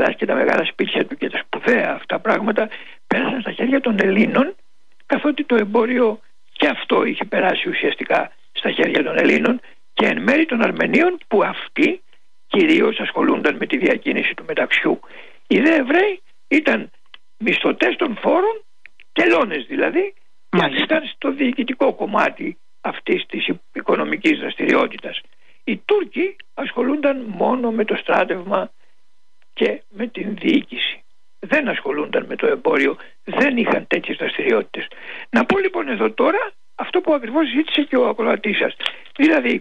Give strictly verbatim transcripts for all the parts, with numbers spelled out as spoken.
Παλάς και τα μεγάλα σπίτια του και τα σπουδαία αυτά πράγματα πέρασαν στα χέρια των Ελλήνων, καθότι το εμπόριο και αυτό είχε περάσει ουσιαστικά στα χέρια των Ελλήνων και εν μέρει των Αρμενίων, που αυτοί κυρίως ασχολούνταν με τη διακίνηση του μεταξιού. Οι δε Εβραίοι ήταν μισθωτές των φόρων, τελώνες δηλαδή, και ήταν στο διοικητικό κομμάτι αυτής της οικονομικής δραστηριότητας. Οι Τούρκοι ασχολούνταν μόνο με το στράτευμα και με την διοίκηση. Δεν ασχολούνταν με το εμπόριο, δεν είχαν τέτοιες δραστηριότητες. Να πω λοιπόν εδώ τώρα αυτό που ακριβώς ζήτησε και ο ακροατής σας. Δηλαδή,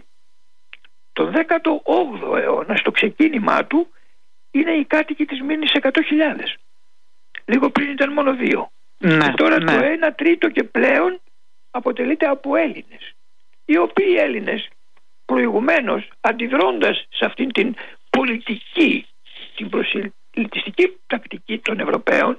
τον δέκατο όγδοο αιώνα, στο ξεκίνημά του, είναι οι κάτοικοι της Μύρνης εκατό χιλιάδες. Λίγο πριν ήταν μόνο δύο. Ναι, και τώρα ναι. το ένα τρίτο και πλέον αποτελείται από Έλληνες, οι οποίοι Έλληνες προηγουμένως, αντιδρώντας σε αυτήν την πολιτική, την προσελκυστική τακτική των Ευρωπαίων,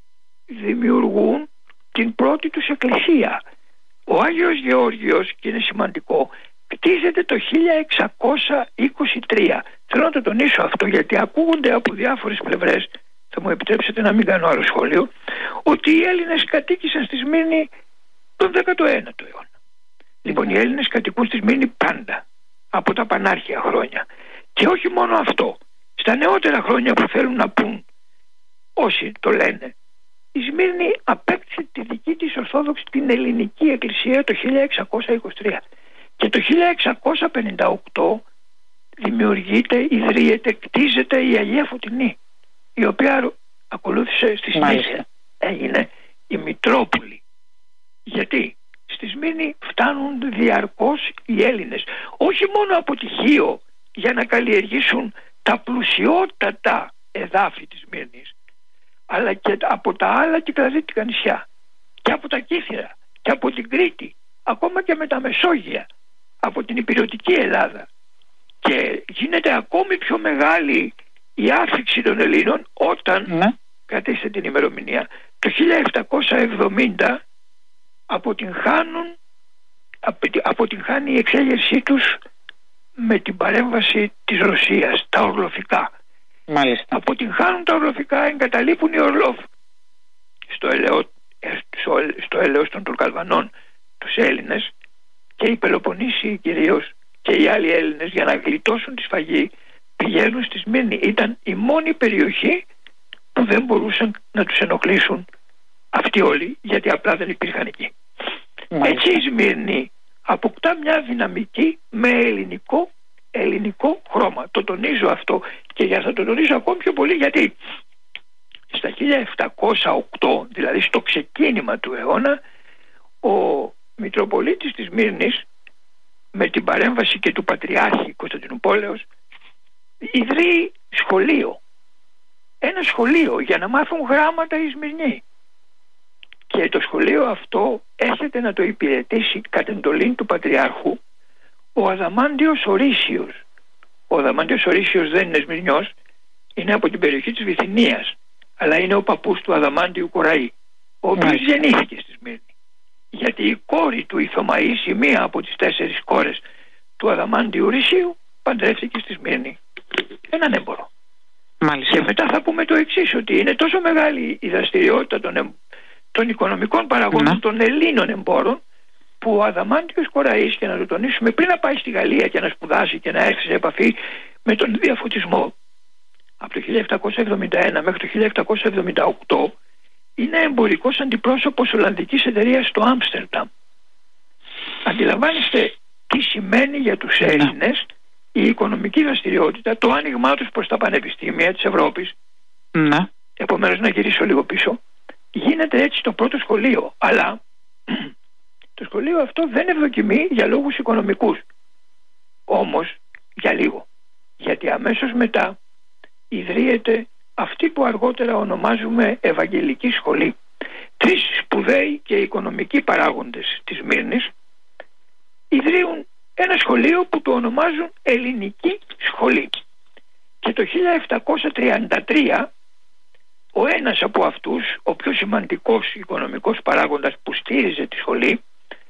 δημιουργούν την πρώτη τους εκκλησία. Ο Άγιος Γεώργιος, και είναι σημαντικό, κτίζεται το χίλια εξακόσια είκοσι τρία. Θέλω να το τονίσω αυτό, γιατί ακούγονται από διάφορες πλευρές, θα μου επιτρέψετε να μην κάνω άλλο σχόλιο, ότι οι Έλληνες κατοίκησαν στη Σμύρνη τον δέκατο ένατο αιώνα. Λοιπόν, οι Έλληνες κατοικούν στη Σμύρνη πάντα, από τα πανάρχια χρόνια. Και όχι μόνο αυτό, στα νεότερα χρόνια που θέλουν να πούν όσοι το λένε, η Σμύρνη απέκτησε τη δική της Ορθόδοξη, την ελληνική εκκλησία, το χίλια εξακόσια είκοσι τρία. Και το χίλια εξακόσια πενήντα οκτώ δημιουργείται, ιδρύεται, κτίζεται η Αγία Φωτεινή, η οποία ακολούθησε στη συνέχεια. Έγινε η Μητρόπολη. Γιατί στη Σμύρνη φτάνουν διαρκώς οι Έλληνες, όχι μόνο από τη Χίο για να καλλιεργήσουν τα πλουσιότατα εδάφη της Σμύρνης, αλλά και από τα άλλα κυκλαδίτικα νησιά, και από τα Κύθυρα, και από την Κρήτη, ακόμα και με τα Μεσόγεια, από την Ηπειρωτική Ελλάδα. Και γίνεται ακόμη πιο μεγάλη η άφηξη των Ελλήνων όταν, ναι. κρατήστε την ημερομηνία, το χίλια επτακόσια εβδομήντα αποτυγχάνουν, αποτυγχάνει η εξέγερσή τους με την παρέμβαση της Ρωσίας, τα ορλοφικά. Μάλιστα. Αποτυγχάνουν τα ορλοφικά, εγκαταλείπουν οι Ορλόφ στο ελαιό, στο, στο έλεος των Τουρκαλβανών τους Έλληνες, και οι Πελοποννήσιοι κυρίως και οι άλλοι Έλληνες, για να γλιτώσουν τη σφαγή, πηγαίνουν στη Σμύρνη. Ήταν η μόνη περιοχή που δεν μπορούσαν να τους ενοχλήσουν αυτοί όλοι, γιατί απλά δεν υπήρχαν εκεί. Μάλιστα. Έτσι η Σμύρνη αποκτά μια δυναμική με ελληνικό, ελληνικό χρώμα. Το τονίζω αυτό, και για θα το τονίσω ακόμη πιο πολύ, γιατί στα χίλια επτακόσια οκτώ, δηλαδή στο ξεκίνημα του αιώνα, ο Μητροπολίτης της Σμύρνης, με την παρέμβαση και του Πατριάρχη Κωνσταντινουπόλεως, ιδρύει σχολείο. Ένα σχολείο για να μάθουν γράμματα οι Σμυρνοί. Και το σχολείο αυτό έρχεται να το υπηρετήσει κατ' εντολή του Πατριάρχου ο Αδαμάντιος Ορίσιος. Ο Αδαμάντιος Ορίσιος δεν είναι Σμυρνιός, είναι από την περιοχή της Βυθινίας, αλλά είναι ο παππούς του Αδαμάντιου Κοραή, ο οποίος γεννήθηκε στη Σμύρνη. Γιατί η κόρη του, η Θωμαΐση, μία από τις τέσσερις κόρες του Αδαμάντιου Ρησίου, παντρεύτηκε στη Σμύρνη έναν έμπορο. Μάλιστα. Και μετά θα πούμε το εξής, ότι είναι τόσο μεγάλη η δραστηριότητα των, εμ... των οικονομικών παραγόντων, ναι. των Ελλήνων εμπόρων, που ο Αδαμάντιος Κοραής, και να το τονίσουμε, πριν να πάει στη Γαλλία και να σπουδάσει και να έρθει σε επαφή με τον διαφωτισμό, από το χίλια επτακόσια εβδομήντα ένα μέχρι το χίλια επτακόσια εβδομήντα οκτώ, είναι εμπορικός αντιπρόσωπος Ολλανδικής εταιρείας στο Άμστερνταμ. Αντιλαμβάνεστε τι σημαίνει για τους Έλληνες η οικονομική δραστηριότητα, το άνοιγμά τους προς τα πανεπιστήμια της Ευρώπης. Ναι. Επομένως, να γυρίσω λίγο πίσω. Γίνεται έτσι το πρώτο σχολείο, αλλά το σχολείο αυτό δεν ευδοκιμεί για λόγους οικονομικούς. Όμως για λίγο. Γιατί αμέσως μετά ιδρύεται αυτή που αργότερα ονομάζουμε Ευαγγελική Σχολή. Τρεις σπουδαίοι και οικονομικοί παράγοντες της Σμύρνης ιδρύουν ένα σχολείο που το ονομάζουν Ελληνική Σχολή. Και το χίλια επτακόσια τριάντα τρία ο ένας από αυτούς, ο πιο σημαντικός οικονομικός παράγοντας που στήριζε τη σχολή,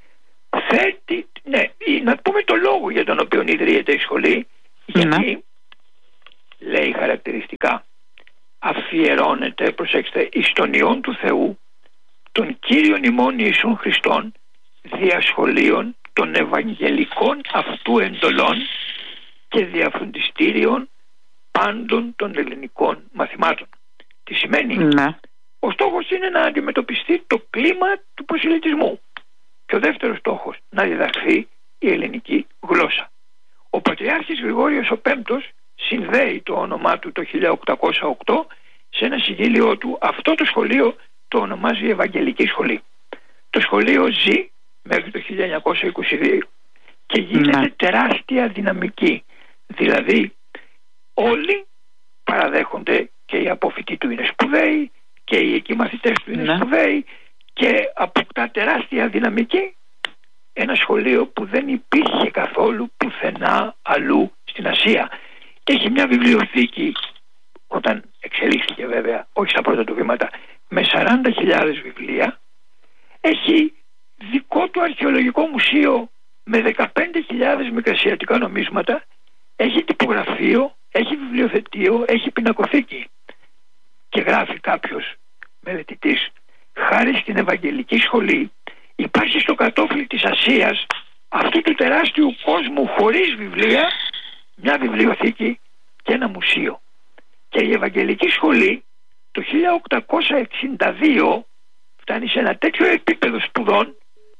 θέτει, ναι, να πούμε το λόγο για τον οποίο ιδρύεται η σχολή, γιατί, ναι. λέει χαρακτηριστικά, αφιερώνεται, προσέξτε, εις τον Υιόν του Θεού, των Κύριων ημών Ιησούν Χριστών, διασχολείων των Ευαγγελικών αυτού εντολών και διαφροντιστήριων πάντων των ελληνικών μαθημάτων. Τι σημαίνει? Ναι. Ο στόχος είναι να αντιμετωπιστεί το κλίμα του προσελητισμού. Και ο δεύτερος στόχος, να διδαχθεί η ελληνική γλώσσα. Ο Πατριάρχης Γρηγόριος ο Πέμπτος συνδέει το όνομά του το χίλια οκτακόσια οκτώ σε ένα sigillio του. Αυτό το σχολείο το ονομάζει Ευαγγελική Σχολή. Το σχολείο ζει μέχρι το χίλια εννιακόσια είκοσι δύο και γίνεται ναι. τεράστια δυναμική. Δηλαδή όλοι παραδέχονται, και οι αποφοιτοί του είναι σπουδαίοι και οι εκεί μαθητές του είναι ναι. σπουδαίοι, και αποκτά τεράστια δυναμική. Ένα σχολείο που δεν υπήρχε καθόλου πουθενά αλλού στην Ασία. Έχει μια βιβλιοθήκη, όταν εξελίχθηκε βέβαια, όχι στα πρώτα του βήματα, με σαράντα χιλιάδες βιβλία. Έχει δικό του αρχαιολογικό μουσείο με δεκαπέντε χιλιάδες μικρασιατικά νομίσματα. Έχει τυπογραφείο, έχει βιβλιοθετείο, έχει πινακοθήκη. Και γράφει κάποιος μελετητής, χάρη στην Ευαγγελική Σχολή υπάρχει στο κατόφλι της Ασίας, αυτού του τεράστιου κόσμου χωρίς βιβλία, μια βιβλιοθήκη και ένα μουσείο. Και η Ευαγγελική Σχολή το χίλια οκτακόσια εξήντα δύο φτάνει σε ένα τέτοιο επίπεδο σπουδών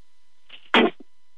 που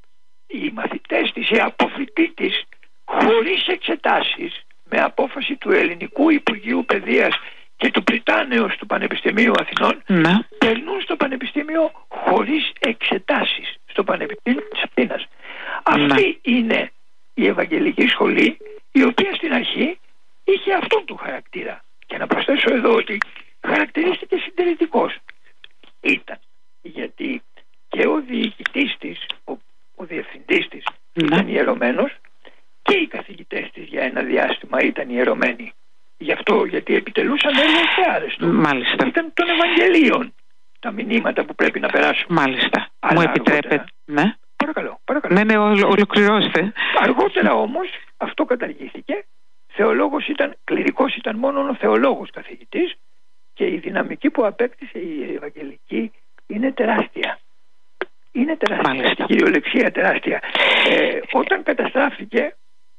οι μαθητές της, οι αποφοιτοί της, χωρίς εξετάσεις, με απόφαση του Ελληνικού Υπουργείου Παιδείας και του Πριτάνεως του Πανεπιστημίου Αθηνών, ναι. περνούν στο Πανεπιστήμιο χωρίς εξετάσεις, στο Πανεπιστήμιο της Αθήνας. Ναι. Αυτή είναι η Ευαγγελική Σχολή, η οποία στην αρχή είχε αυτόν του χαρακτήρα. Και να προσθέσω εδώ ότι χαρακτηρίστηκε συντηρητικός. Ήταν γιατί και ο διοικητής της, ο, ο διευθυντής της ναι. ήταν ιερωμένος, και οι καθηγητές της για ένα διάστημα ήταν ιερωμένοι. Γι' αυτό, γιατί επιτελούσαν έργο και άρεστο. Μάλιστα. Ήταν των Ευαγγελίων τα μηνύματα που πρέπει να περάσουν. Μάλιστα. Αλλά μου επιτρέπετε? αργότερα... Ναι. Παρακαλώ, παρακαλώ. Ναι, ναι, ολο, ολοκληρώστε. Αργότερα όμως αυτό καταργήθηκε. Θεολόγος ήταν, κληρικός ήταν μόνο ο θεολόγος καθηγητής, και η δυναμική που απέκτησε η Ευαγγελική είναι τεράστια. Είναι τεράστια. Μάλιστα. Η κυριολεξία τεράστια. Ε, όταν καταστράφηκε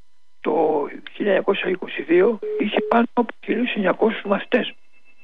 το χίλια εννιακόσια είκοσι δύο, είχε πάνω από χίλιους εννιακόσιους μαθητές.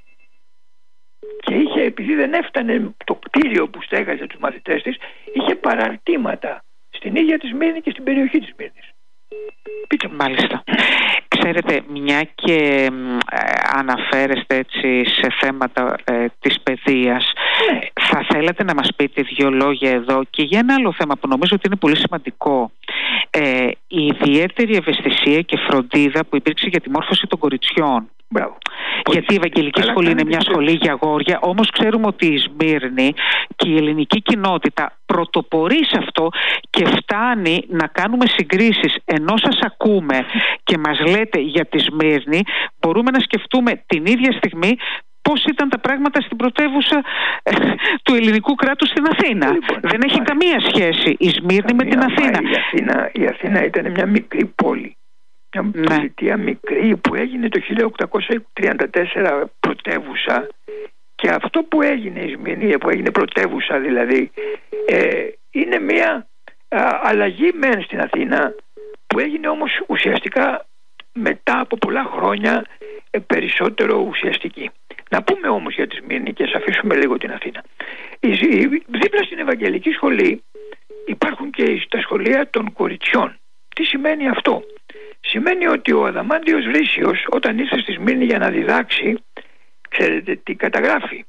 Και είχε, επειδή δεν έφτανε το κτίριο που στέγαζε τους μαθητές της, είχε παραρτήματα στην ίδια τη Σμύρνη και στην περιοχή της Σμύρνης. Πείτε μου. Μάλιστα. Ξέρετε, μια και ε, αναφέρεστε έτσι σε θέματα ε, της παιδείας, ναι. θα θέλατε να μας πείτε δύο λόγια εδώ και για ένα άλλο θέμα που νομίζω ότι είναι πολύ σημαντικό. Ε, η ιδιαίτερη ευαισθησία και φροντίδα που υπήρξε για τη μόρφωση των κοριτσιών. Μπράβο. Γιατί η Ευαγγελική Καλά Σχολή είναι μια κάνετε. σχολή για αγόρια, όμως ξέρουμε ότι η Σμύρνη και η ελληνική κοινότητα πρωτοπορεί σε αυτό και φτάνει να κάνουμε συγκρίσεις. Ενώ σας ακούμε και μας λέτε για τη Σμύρνη, μπορούμε να σκεφτούμε την ίδια στιγμή πώς ήταν τα πράγματα στην πρωτεύουσα ε, του ελληνικού κράτους στην Αθήνα. Λοιπόν, δεν έχει μάλιστα. καμία σχέση η Σμύρνη με την Αθήνα. Η Αθήνα, η Αθήνα ήταν μια μικρή πόλη. Μια ναι. πολιτεία μικρή που έγινε το χίλια οκτακόσια τριάντα τέσσερα πρωτεύουσα, και αυτό που έγινε η Σμύρνη, που έγινε πρωτεύουσα δηλαδή, ε, είναι μια α, αλλαγή μεν στην Αθήνα, που έγινε όμως ουσιαστικά μετά από πολλά χρόνια ε, περισσότερο ουσιαστική. Να πούμε όμως για τη Σμύρνη και ας αφήσουμε λίγο την Αθήνα. Η, η, δίπλα στην Ευαγγελική Σχολή υπάρχουν και τα σχολεία των κοριτσιών. Τι σημαίνει αυτό? Σημαίνει ότι ο Αδαμάντιος Ρήσιος, όταν ήρθε στη Σμύρνη για να διδάξει, ξέρετε τι καταγράφει?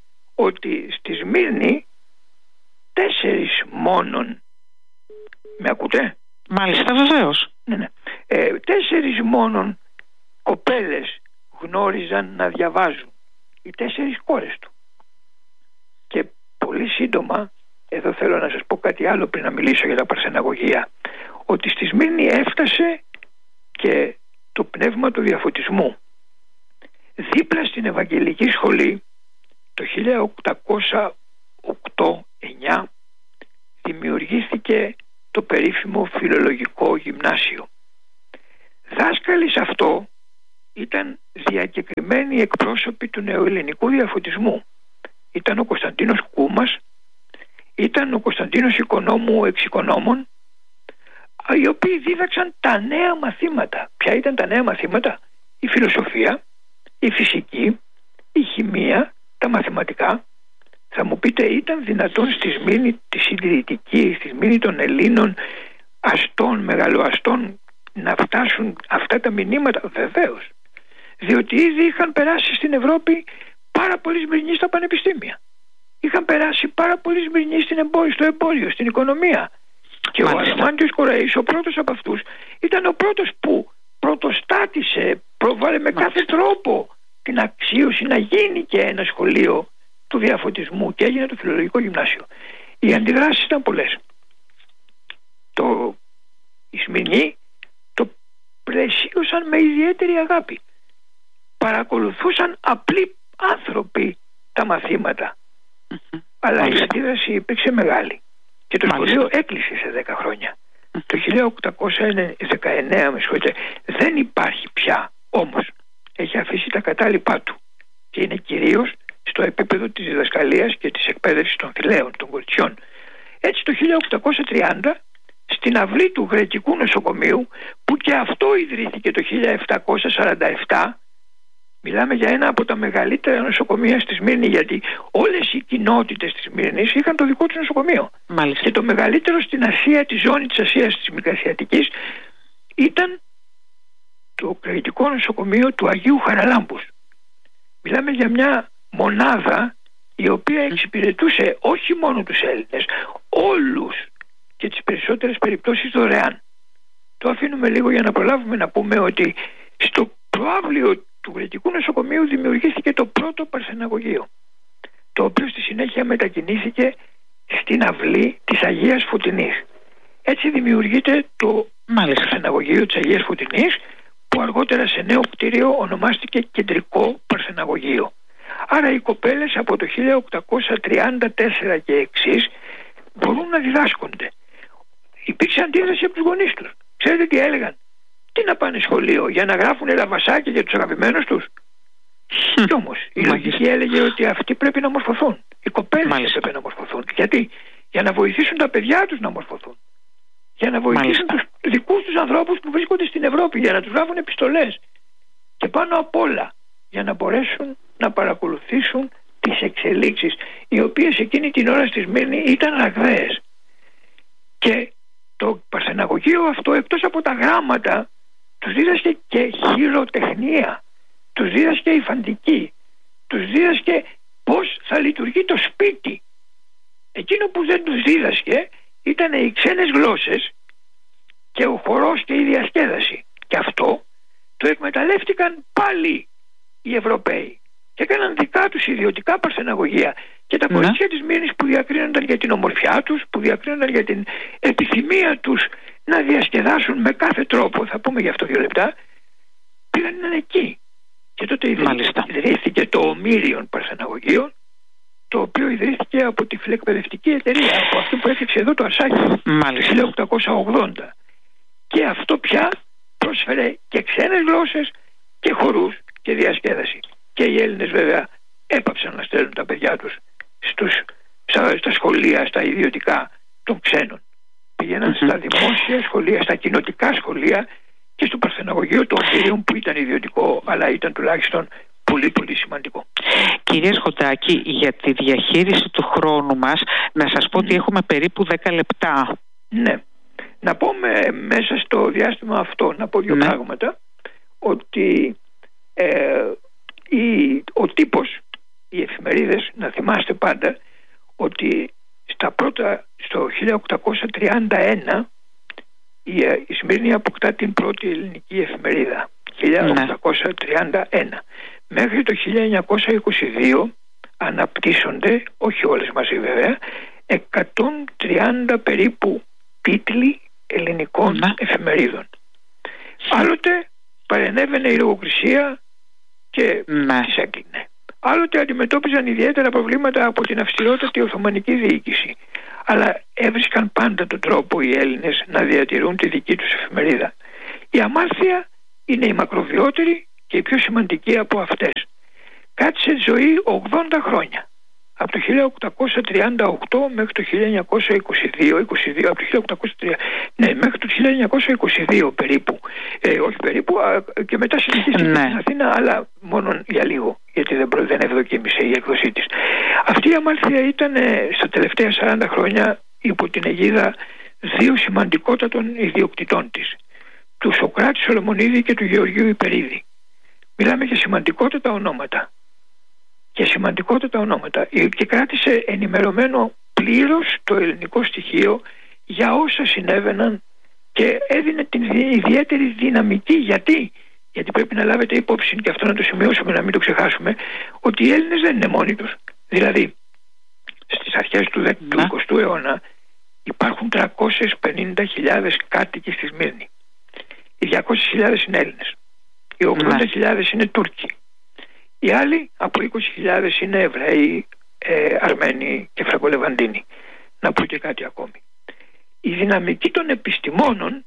Ότι στη Σμύρνη τέσσερις μόνον, με ακούτε? Μάλιστα, βεβαίως. Ναι, ναι. Ε, τέσσερις μόνον κοπέλες γνώριζαν να διαβάζουν. Οι τέσσερις κόρες του. Και πολύ σύντομα, εδώ θέλω να σας πω κάτι άλλο πριν να μιλήσω για τα παρθεναγωγεία, ότι στη Σμύρνη έφτασε και το πνεύμα του διαφωτισμού. Δίπλα στην Ευαγγελική Σχολή το χίλια οκτακόσια οκτώ εννιά δημιουργήθηκε το περίφημο Φιλολογικό Γυμνάσιο. Δάσκαλοι σε αυτό ήταν διακεκριμένοι εκπρόσωποι του νεοελληνικού διαφωτισμού. Ήταν ο Κωνσταντίνος Κούμας, ήταν ο Κωνσταντίνος Οικονόμου Εξοικονόμων, οι οποίοι δίδαξαν τα νέα μαθήματα. Ποια ήταν τα νέα μαθήματα? Η φιλοσοφία, η φυσική, η χημεία, τα μαθηματικά. Θα μου πείτε, ήταν δυνατόν στη Σμύρνη τη συντηρητική, στη Σμύρνη των Ελλήνων αστών, μεγαλοαστών, να φτάσουν αυτά τα μηνύματα? Βεβαίως. Διότι ήδη είχαν περάσει στην Ευρώπη πάρα πολλοί Σμυρνοί στα πανεπιστήμια. Είχαν περάσει πάρα πολλοί Σμυρνοί στην εμπόριο, στο εμπόριο, στην οικονομία. Και Μάλιστα. ο Αδαμάντιος Κοραής, ο πρώτος από αυτούς, ήταν ο πρώτος που πρωτοστάτησε, προβάλλε με Μάλιστα. κάθε τρόπο την αξίωση να γίνει και ένα σχολείο του διαφωτισμού, και έγινε το Φιλολογικό Γυμνάσιο. Οι αντιδράσεις ήταν πολλές. Το, οι Σμυρνοί το πλαισίωσαν με ιδιαίτερη αγάπη. Παρακολουθούσαν απλοί άνθρωποι τα μαθήματα. Mm-hmm. Αλλά Μάλιστα. η αντίδραση υπήρξε μεγάλη. Και το Μάλιστα. σχολείο έκλεισε σε δέκα χρόνια. Mm-hmm. Το χίλια οκτακόσια δεκαεννέα, με συγχωρείτε, δεν υπάρχει πια, όμως έχει αφήσει τα κατάλοιπά του. Και είναι κυρίως στο επίπεδο της διδασκαλίας και της εκπαίδευσης των θηλαίων, των κοριτσιών. Έτσι το χίλια οκτακόσια τριάντα, στην αυλή του Γρεκικού Νοσοκομείου, που και αυτό ιδρύθηκε το χίλια επτακόσια σαράντα επτά, μιλάμε για ένα από τα μεγαλύτερα νοσοκομεία στη Σμύρνη, γιατί όλες οι κοινότητες της Σμύρνης είχαν το δικό τους νοσοκομείο. Μάλιστα. Και το μεγαλύτερο στην Ασία, τη ζώνη της Ασίας, της Μικρασιατικής, ήταν το Γρεκικό Νοσοκομείο του Αγίου Χαραλάμπους. Μιλάμε για μια μονάδα η οποία εξυπηρετούσε όχι μόνο τους Έλληνες, όλους, και τις περισσότερες περιπτώσεις δωρεάν. Το αφήνουμε λίγο για να προλάβουμε να πούμε ότι στο προαύλιο του Γρεκικού Νοσοκομείου δημιουργήθηκε το πρώτο παρθεναγωγείο, το οποίο στη συνέχεια μετακινήθηκε στην αυλή της Αγίας Φωτεινής. Έτσι δημιουργείται το παρθεναγωγείο της Αγίας Φωτεινής, που αργότερα σε νέο κτίριο ονομάστηκε Κεντρικό Παρθεναγωγείο. Άρα οι κοπέλες από το χίλια οκτακόσια τριάντα τέσσερα και εξής μπορούν να διδάσκονται. Υπήρξε αντίδραση από τους γονείς τους. Ξέρετε τι έλεγαν? Τι να πάνε σχολείο, για να γράφουν λαβασάκια για τους αγαπημένους τους? Κι όμως η λογική έλεγε ότι αυτοί πρέπει να μορφωθούν. Οι κοπέλες Μάλιστα. πρέπει να μορφωθούν. Γιατί? Για να βοηθήσουν τα παιδιά τους να μορφωθούν. Για να βοηθήσουν Μάλιστα. τους δικούς τους ανθρώπους που βρίσκονται στην Ευρώπη, για να τους γράφουν επιστολές. Και πάνω απ' όλα για να μπορέσουν να παρακολουθήσουν τις εξελίξεις, οι οποίες εκείνη την ώρα στη Σμύρνη ήταν ραγδαίες. Και το παρθεναγωγείο αυτό, εκτός από τα γράμματα, τους δίδασκε και χειροτεχνία, τους δίδασκε υφαντική, τους δίδασκε πώς θα λειτουργεί το σπίτι. Εκείνο που δεν τους δίδασκε ήταν οι ξένες γλώσσες και ο χορός και η διασκέδαση. Και αυτό το εκμεταλλεύτηκαν πάλι οι Ευρωπαίοι και έκαναν δικά τους ιδιωτικά παρθεναγωγεία. Και τα κορίτσια της Σμύρνης που διακρίνονταν για την ομορφιά τους, που διακρίνονταν για την επιθυμία τους να διασκεδάσουν με κάθε τρόπο, θα πούμε γι' αυτό δύο λεπτά, πήγαν εκεί. Και τότε ιδρύθηκε το Ομήριον Παρθεναγωγείο, το οποίο ιδρύθηκε από τη φιλεκπαιδευτική εταιρεία, από αυτή που έφτιαξε εδώ το Αρσάκι, το χίλια οκτακόσια ογδόντα. Και αυτό πια πρόσφερε και ξένες γλώσσες και χορούς και διασκέδαση. Και οι Έλληνες βέβαια έπαψαν να στέλνουν τα παιδιά τους στους, στα, στα σχολεία, στα ιδιωτικά των ξένων. Πήγαιναν mm-hmm. στα δημόσια σχολεία, στα κοινοτικά σχολεία και στο Παρθεναγωγείο του Ομήριων, που ήταν ιδιωτικό, αλλά ήταν τουλάχιστον πολύ πολύ σημαντικό. Κύριε Σχοντάκη, για τη διαχείριση του χρόνου μας, να σας πω mm. ότι έχουμε περίπου δέκα λεπτά. Ναι. Να πούμε μέσα στο διάστημα αυτό, να πω δύο ναι. πράγματα, ότι ε, η, ο τύπος, οι εφημερίδες, να θυμάστε πάντα ότι στα πρώτα, στο χίλια οκτακόσια τριάντα ένα η, η Σμύρνη αποκτά την πρώτη ελληνική εφημερίδα, χίλια οκτακόσια τριάντα ένα. Μέχρι το χίλια εννιακόσια είκοσι δύο αναπτύσσονται, όχι όλες μαζί βέβαια, εκατόν τριάντα περίπου τίτλοι ελληνικών mm. εφημερίδων. Άλλοτε παρενέβαινε η λογοκρισία και mm. τις έκλεινε. Άλλοτε αντιμετώπιζαν ιδιαίτερα προβλήματα από την αυστηρότατη Οθωμανική διοίκηση. Αλλά έβρισκαν πάντα τον τρόπο οι Έλληνες να διατηρούν τη δική τους εφημερίδα. Η αμάρθεια είναι η μακροβιότερη και η πιο σημαντική από αυτές, κράτησε ζωή ογδόντα χρόνια. Από το χίλια οκτακόσια τριάντα οκτώ μέχρι το χίλια εννιακόσια είκοσι δύο, είκοσι δύο από το χίλια οκτακόσια τρία, ναι, μέχρι το χίλια εννιακόσια είκοσι δύο περίπου, ε, όχι περίπου, α, και μετά συνεχίστηκε ναι. στην Αθήνα, αλλά μόνο για λίγο, γιατί δεν, δεν ευδοκίμησε η έκδοσή της. Αυτή η αμάλθεια ήταν ε, στα τελευταία σαράντα χρόνια υπό την αιγίδα δύο σημαντικότατων ιδιοκτητών της, του Σωκράτη Σολομονίδη και του Γεωργίου Υπερίδη. Μιλάμε για σημαντικότατα ονόματα. Και σημαντικότατα ονόματα. Και κράτησε ενημερωμένο πλήρως το ελληνικό στοιχείο για όσα συνέβαιναν και έδινε την ιδιαίτερη δυναμική. Γιατί? Γιατί πρέπει να λάβετε υπόψη, και αυτό να το σημειώσουμε, να μην το ξεχάσουμε, ότι οι Έλληνες δεν είναι μόνοι τους. Δηλαδή, στις αρχές του εικοστού αιώνα υπάρχουν τριακόσιες πενήντα χιλιάδες κάτοικοι στη Σμύρνη. Οι διακόσιες χιλιάδες είναι Έλληνες. Οι ογδόντα χιλιάδες είναι Τούρκοι. Οι άλλοι από είκοσι χιλιάδες είναι Εβραίοι, ε, Αρμένοι και Φραγκολεβαντίνοι. Να πω και κάτι ακόμη. Η δυναμική των επιστημόνων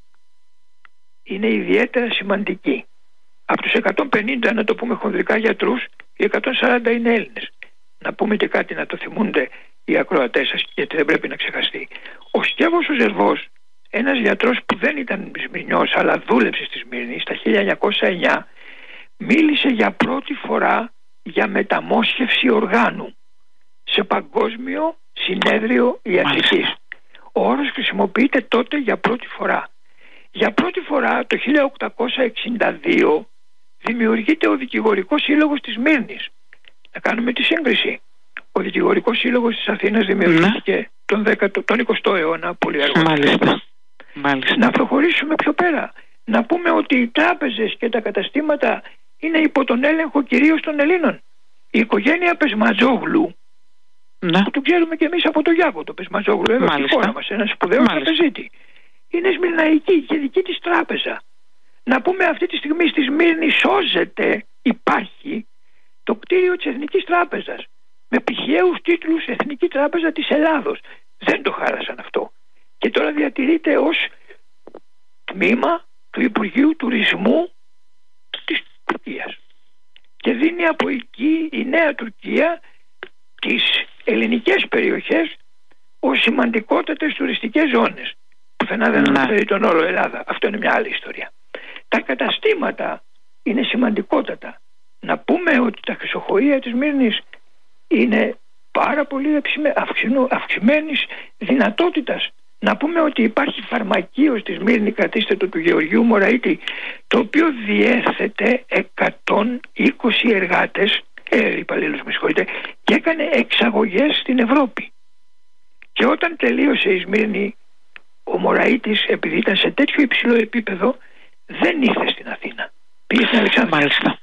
είναι ιδιαίτερα σημαντική. Από τους εκατόν πενήντα, να το πούμε χονδρικά, γιατρούς, οι εκατόν σαράντα είναι Έλληνες. Να πούμε και κάτι να το θυμούνται οι ακροατές σας, γιατί δεν πρέπει να ξεχαστεί. Ο Σκεύος ο Ζερβός, ένας γιατρός που δεν ήταν Σμυρνιός αλλά δούλεψε στη Σμύρνη στα χίλια εννιακόσια εννιά, μίλησε για πρώτη φορά για μεταμόσχευση οργάνου σε παγκόσμιο συνέδριο ιατρικής. Ο όρος χρησιμοποιείται τότε για πρώτη φορά. Για πρώτη φορά το χίλια οκτακόσια εξήντα δύο δημιουργείται ο Δικηγορικός Σύλλογος της Σμύρνης. Να κάνουμε τη σύγκριση. Ο Δικηγορικός Σύλλογος της Αθήνας δημιουργήθηκε τον, δέκατο, τον εικοστό αιώνα, πολύ αργότερα. Μάλιστα. Μάλιστα. Να προχωρήσουμε πιο πέρα. Να πούμε ότι οι τράπεζες και τα καταστήματα είναι υπό τον έλεγχο κυρίως των Ελλήνων. Η οικογένεια Πεσματζόγλου, ναι, που το ξέρουμε και εμείς από τον Γιάκο το Πεσματζόγλου, εδώ στη χώρα μας, ένας σπουδαίος τραπεζίτη, είναι σμυρναϊκή και δική της τράπεζα. Να πούμε αυτή τη στιγμή στη Σμύρνη σώζεται, υπάρχει το κτίριο της Εθνικής Τράπεζας με πηχαίους τίτλους Εθνική Τράπεζα της Ελλάδος. Δεν το χάρασαν αυτό. Και τώρα διατηρείται ως τμήμα του Υπουργείου Τουρισμού της Τουρκίας. Και δίνει από εκεί η Νέα Τουρκία τις ελληνικές περιοχές ως σημαντικότατες τουριστικές ζώνες. Πουθενά δεν αναφέρει τον όρο Ελλάδα. Αυτό είναι μια άλλη ιστορία. Τα καταστήματα είναι σημαντικότατα. Να πούμε ότι τα χρυσοχοΐα της Μύρνης είναι πάρα πολύ αυξημένης δυνατότητας. Να πούμε ότι υπάρχει φαρμακείο στη Σμύρνη, κρατήστε το, του Γεωργίου Μωραήτη, το οποίο διέθετε εκατόν είκοσι εργάτες, ε, υπαλλήλους με συγχωρείτε, και έκανε εξαγωγές στην Ευρώπη. Και όταν τελείωσε η Σμύρνη, ο Μωραήτης, επειδή ήταν σε τέτοιο υψηλό επίπεδο, δεν ήρθε στην Αθήνα. Πήγε στην Αλεξάνδρεια. Μάλιστα.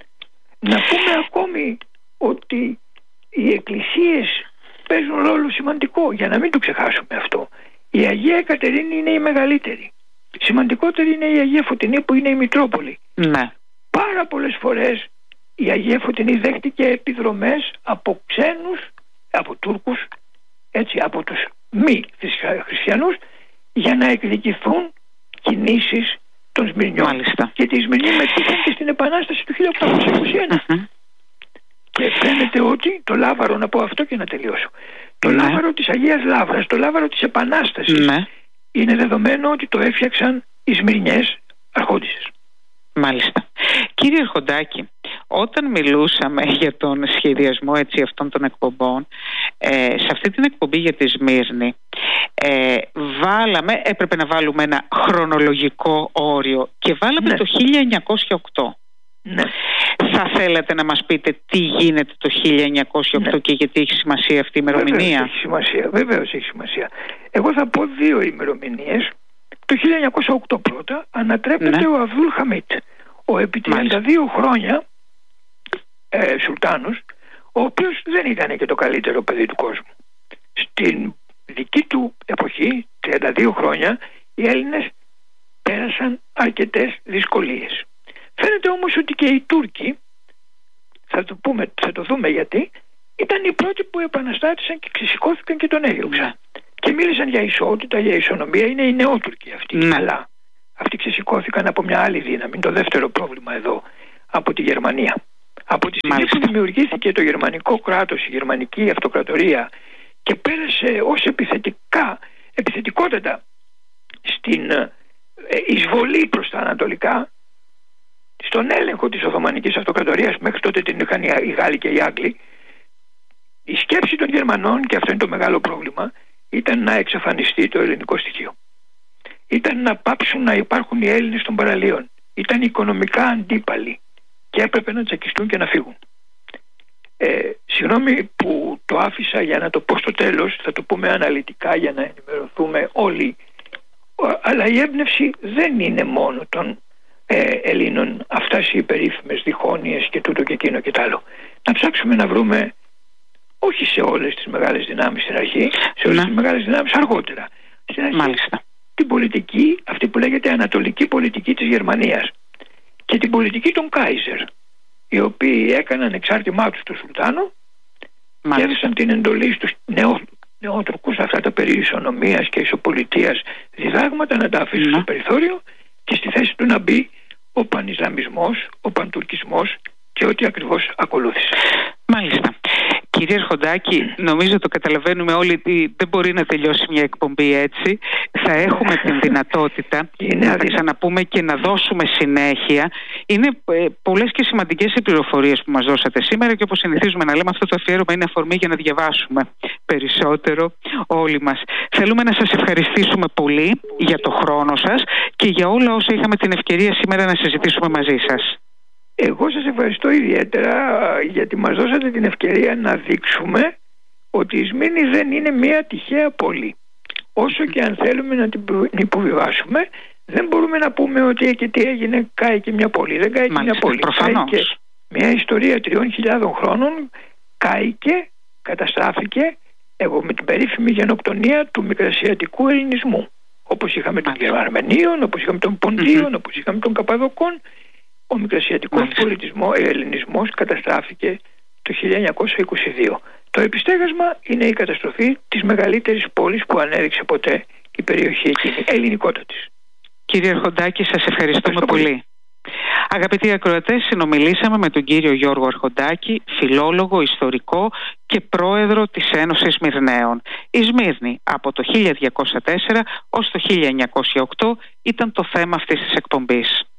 Να πούμε ακόμη ότι οι εκκλησίες παίζουν ρόλο σημαντικό, για να μην το ξεχάσουμε αυτό. Η Αγία Εκατερίνη είναι η μεγαλύτερη. Σημαντικότερη είναι η Αγία Φωτεινή, που είναι η Μητρόπολη. Ναι. Πάρα πολλές φορές η Αγία Φωτεινή δέχτηκε επιδρομές από ξένους, από Τούρκους, έτσι, από τους μη χριστιανούς, για να εκδικηθούν κινήσεις των Σμυρνιών. Μάλιστα. Και τη Σμυρνή μετήχαν και στην Επανάσταση του χίλια οκτακόσια είκοσι ένα. Mm-hmm. Και φαίνεται ότι το λάβαρο, να πω αυτό και να τελειώσω, το ναι. λάβαρο της Αγίας Λαύρας, το λάβαρο της Επανάστασης, ναι. είναι δεδομένο ότι το έφτιαξαν οι Σμυρνιές αρχόντισσες. Μάλιστα. Κύριε Αρχοντάκη, όταν μιλούσαμε για τον σχεδιασμό έτσι, αυτών των εκπομπών, ε, σε αυτή την εκπομπή για τη Σμύρνη, ε, βάλαμε, έπρεπε να βάλουμε ένα χρονολογικό όριο και βάλαμε ναι. το χίλια εννιακόσια οκτώ. Ναι. Θα θέλατε να μας πείτε τι γίνεται το χίλια εννιακόσια οκτώ ναι. και γιατί έχει σημασία αυτή η ημερομηνία? Βεβαίως έχει σημασία, βεβαίως έχει σημασία. Εγώ θα πω δύο ημερομηνίες. Το χίλια εννιακόσια οκτώ πρώτα ανατρέπεται ναι. ο Αβδούλ Χαμίτ, ο επί τριάντα δύο χρόνια ε, Σουλτάνος, ο οποίος δεν ήταν και το καλύτερο παιδί του κόσμου. Στην δική του εποχή, τριάντα δύο χρόνια, οι Έλληνες πέρασαν αρκετές δυσκολίες. Φαίνεται όμως ότι και οι Τούρκοι, θα το, πούμε, θα το δούμε γιατί, ήταν οι πρώτοι που επαναστάτησαν και ξεσηκώθηκαν και τον έδιωξαν. Ναι. Και μίλησαν για ισότητα, για ισονομία. Είναι οι νεότουρκοι αυτοί. Ναι. Αλλά αυτοί ξεσηκώθηκαν από μια άλλη δύναμη. Το δεύτερο πρόβλημα εδώ. από τη Γερμανία. Από τη στιγμή που δημιουργήθηκε το γερμανικό κράτος, η γερμανική αυτοκρατορία και πέρασε ως επιθετικά, επιθετικότατα στην εισβολή προς τα ανατολικά, στον έλεγχο της Οθωμανικής Αυτοκρατορίας, μέχρι τότε την είχαν οι Γάλλοι και οι Άγγλοι, η σκέψη των Γερμανών, και αυτό είναι το μεγάλο πρόβλημα, ήταν να εξαφανιστεί το ελληνικό στοιχείο. Ήταν να πάψουν να υπάρχουν οι Έλληνες των παραλίων. Ήταν οικονομικά αντίπαλοι και έπρεπε να τσακιστούν και να φύγουν. Ε, συγγνώμη που το άφησα για να το πω στο τέλος, θα το πούμε αναλυτικά για να ενημερωθούμε όλοι, αλλά η έμπνευση δεν είναι μόνο των ε, Ελλήνων, αυτές οι περίφημες διχόνοιες και τούτο και εκείνο και τ' άλλο. Να ψάξουμε να βρούμε, όχι σε όλες τις μεγάλες δυνάμεις στην αρχή, σε όλες τις μεγάλες δυνάμεις αργότερα. Στην αρχή, Μάλιστα. την πολιτική, αυτή που λέγεται ανατολική πολιτική της Γερμανίας, και την πολιτική των Κάιζερ, οι οποίοι έκαναν εξάρτημά τους του Σουλτάνο και έδωσαν την εντολή στους νεό, νεοτουρκούς, αυτά τα περί ισονομίας και ισοπολιτείας διδάγματα, να τα αφήσουν mm. στο περιθώριο και στη θέση του να μπει ο πανισλαμισμός, ο παντουρκισμός και ό,τι ακριβώς ακολούθησε. Μάλιστα. Κύριε Αρχοντάκη, νομίζω το καταλαβαίνουμε όλοι ότι δεν μπορεί να τελειώσει μια εκπομπή έτσι. Θα έχουμε την δυνατότητα να τα ξαναπούμε και να δώσουμε συνέχεια. Είναι ε, πολλές και σημαντικές οι πληροφορίες που μας δώσατε σήμερα και όπως συνηθίζουμε να λέμε, αυτό το αφιέρωμα είναι αφορμή για να διαβάσουμε περισσότερο όλοι μας. Θέλουμε να σας ευχαριστήσουμε πολύ για το χρόνο σας και για όλα όσα είχαμε την ευκαιρία σήμερα να συζητήσουμε μαζί σας. Εγώ σας ευχαριστώ ιδιαίτερα γιατί μας δώσατε την ευκαιρία να δείξουμε ότι η Σμύρνη δεν είναι μια τυχαία πόλη. Όσο και αν θέλουμε να την υποβιβάσουμε, δεν μπορούμε να πούμε ότι και τι έγινε, κάηκε μια πόλη. Δεν κάηκε μια πόλη. Κάηκε μια ιστορία τριών χιλιάδων χρόνων, κάηκε, καταστράφηκε εγώ, με την περίφημη γενοκτονία του μικρασιατικού ελληνισμού. Όπως είχαμε των Αρμενίων, όπως είχαμε των Ποντίων, mm-hmm. όπως είχαμε των Καπαδοκών. Ο μικρασιατικός πολιτισμός, ελληνισμός καταστράφηκε το χίλια εννιακόσια είκοσι δύο. Το επιστέγασμα είναι η καταστροφή της μεγαλύτερης πόλης που ανέδειξε ποτέ η περιοχή εκείνη, ελληνικότατης. Κύριε Αρχοντάκη, σας ευχαριστούμε πολύ. πολύ. Αγαπητοί ακροατές, συνομιλήσαμε με τον κύριο Γιώργο Αρχοντάκη, φιλόλογο, ιστορικό και πρόεδρο της Ένωσης Σμυρναίων. Η Σμύρνη από το χίλια διακόσια τέσσερα ως το χίλια εννιακόσια οκτώ ήταν το θέμα αυτής της εκπομπής.